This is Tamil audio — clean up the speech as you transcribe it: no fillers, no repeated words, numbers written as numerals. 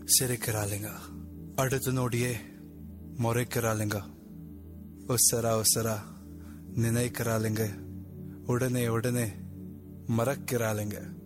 சிரிக்கிறாளுங்க, அடுத்த நொடியே முறைக்கிறாளுங்க, உசரா நினைக்கிறாளுங்க, உடனே மறக்கிறாளுங்க.